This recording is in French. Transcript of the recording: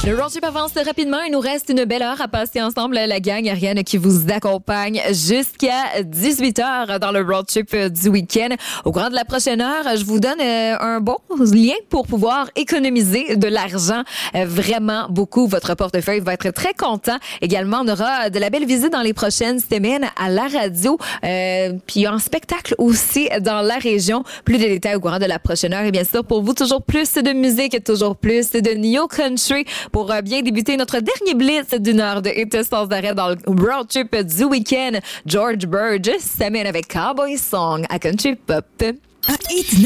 Le road trip avance rapidement. Il nous reste une belle heure à passer ensemble. La gang Ariane qui vous accompagne jusqu'à 18h dans le road trip du week-end. Au courant de la prochaine heure, je vous donne un bon lien pour pouvoir économiser de l'argent. Vraiment beaucoup. Votre portefeuille va être très content. Également, on aura de la belle visite dans les prochaines semaines à la radio. Puis en spectacle aussi dans la région. Plus de détails au courant de la prochaine heure. Et bien sûr, pour vous, toujours plus de musique, toujours plus de Neo Country pour bien débuter notre dernier blitz d'une heure de hit sans arrêt dans le road trip du week-end. George Burgess s'amène avec Cowboy Song à Country Pop. Un hit